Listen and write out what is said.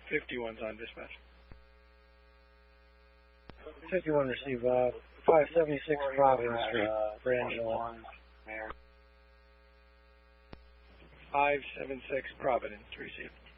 51's on dispatch. 51 receive 576 Providence Street for Angela. 576 Providence received.